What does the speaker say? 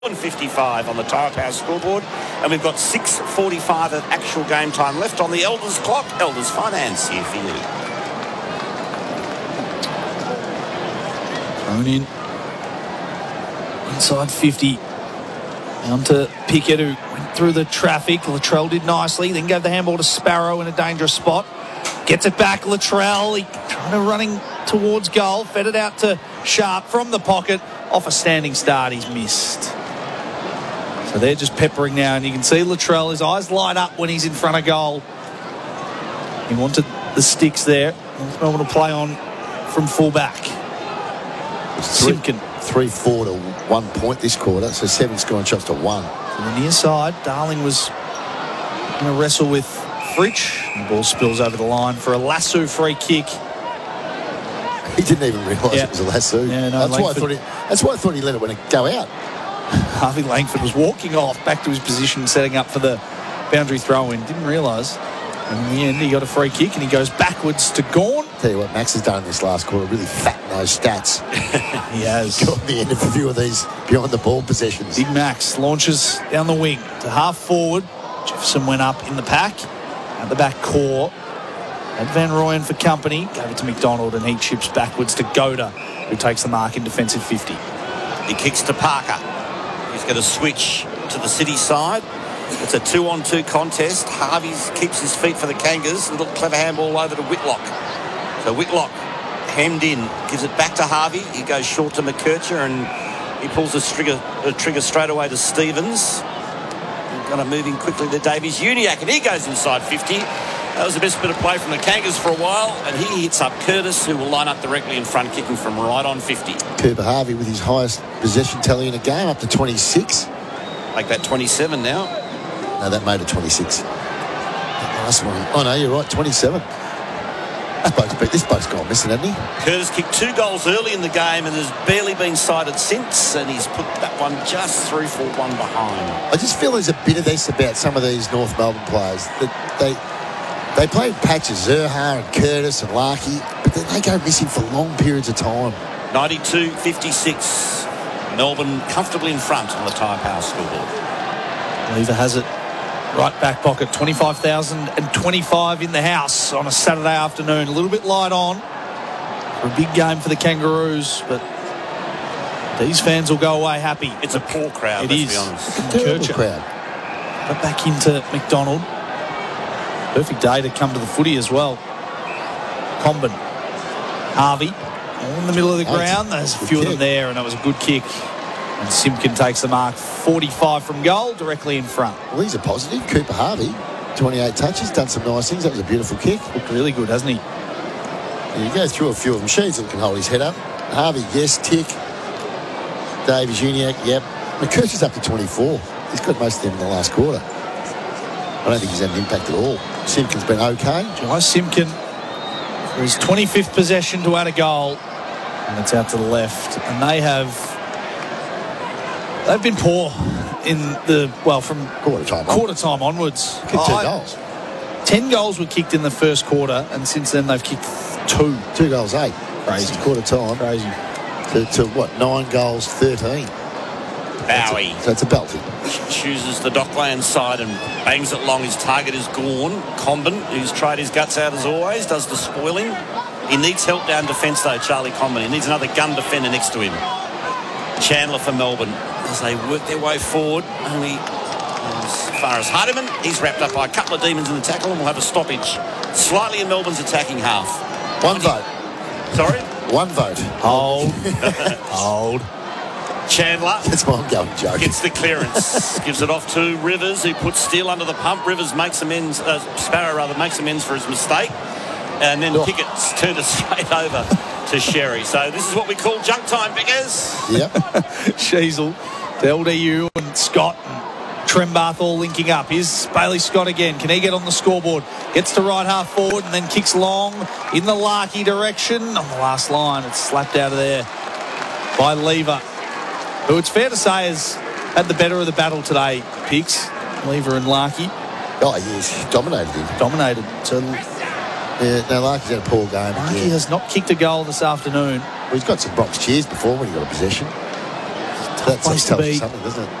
1:55 on the Tyre Power scoreboard, and we've got 6:45 of actual game time left on the Elders clock. Elders Finance here for you. Thrown in. Inside 50. Down to Pickett, who went through the traffic. Latrell did nicely, then gave the handball to Sparrow in a dangerous spot. Gets it back, Latrell. He kind of running towards goal. Fed it out to Sharp from the pocket. Off a standing start, he's missed. So they're just peppering now, and you can see Latrell, his eyes light up when he's in front of goal. He wanted the sticks there. He's able to play on from fullback. Simpkin. 3-4 to 1 point this quarter, so 7 scoring shots to 1. To the near side, Darling was going to wrestle with Fritsch. The ball spills over the line for a lasso free kick. He didn't even realise it was a lasso. Yeah, no, that's why I thought he let it go out. Harvey Langford was walking off back to his position, setting up for the boundary throw-in. Didn't realise. And in the end, he got a free kick and he goes backwards to Gawn. Tell you what, Max has done in this last quarter, really fattened those stats. He has. Got the end of a few of these behind the ball possessions. Big Max launches down the wing to half forward. Jefferson went up in the pack. At the back core. Had Van Rooyen for company. Gave it to McDonald and he chips backwards to Goda, who takes the mark in defensive 50. He kicks to Parker. He's going to switch to the City side. It's a 2-on-2 contest. Harvey keeps his feet for the Kangas. A little clever handball over to Whitlock. So Whitlock hemmed in, gives it back to Harvey. He goes short to McKercher and he pulls the trigger straight away to Stevens. Got to move in quickly to Davies Uniacke, and he goes inside 50. That was the best bit of play from the Kangas for a while, and he hits up Curtis, who will line up directly in front, kicking from right on 50. Cooper Harvey with his highest possession tally in a game, up to 26. Make that 27 now. No, that made it 26. That last one. Oh, no, you're right, 27. This bloke's gone missing, hasn't he? Curtis kicked 2 goals early in the game and has barely been cited since, and he's put that one just through for one behind. I just feel there's a bit of this about some of these North Melbourne players. That they play in patches, Zerha and Curtis and Larkey, but then they go missing for long periods of time. 92-56. Melbourne comfortably in front on the Tyre Power scoreboard. Lever has it. Right back pocket, 25,025 in the house on a Saturday afternoon. A little bit light on for a big game for the Kangaroos, but these fans will go away happy. It's a poor crowd, let's be honest. Terrible crowd. But back into McDonald. Perfect day to come to the footy as well. Comben. Harvey, all in the middle of the ground. There's a few of them there, and that was a good kick. And Simpkin takes the mark, 45 from goal, directly in front. Well, he's a positive. Cooper Harvey, 28 touches, done some nice things. That was a beautiful kick. Looked really good, hasn't he? Yeah, you go through a few of them. Sheeds can hold his head up. Harvey, yes, tick. Davies Uniacke, yep. McKercher's up to 24. He's got most of them in the last quarter. I don't think he's had an impact at all. Simpkin's been okay. Jai Simpkin for his 25th possession to add a goal. And it's out to the left. And they've been poor in from quarter time onwards. Kicked 2 goals. 10 goals were kicked in the first quarter, and since then they've kicked 2. 2 goals, 8. Crazy. Quarter time. Crazy. To what, 9 goals, 13. Bowie. So it's a belting. Chooses the Dockland side and bangs it long. His target is Gawn. Comben, who's tried his guts out as always, does the spoiling. He needs help down defence though, Charlie Comben. He needs another gun defender next to him. Chandler for Melbourne as they work their way forward. Only as far as Hardiman, he's wrapped up by a couple of demons in the tackle and will have a stoppage slightly in Melbourne's attacking half. One vote. Sorry? 1 vote. Hold. Chandler. That's why I'm going joking. Gets the clearance. Gives it off to Rivers, who puts Steele under the pump. Rivers makes amends, Sparrow makes amends for his mistake. And then Pickett's turned it straight over to Sherry. So this is what we call junk time, Biggers. Yep. Sheasel, to LDU and Scott and Trembath all linking up. Here's Bailey Scott again. Can he get on the scoreboard? Gets to right half forward and then kicks long in the Larkey direction. On the last line, it's slapped out of there by Lever, who it's fair to say has had the better of the battle today, Picks. Lever and Larkey. Oh, yes. Dominated him. Dominated. So Yeah, no, Larkey's had a poor game. Larkey has not kicked a goal this afternoon. Well, he's got some Bronx cheers before when he got a possession. That place to tells you be. something, doesn't it?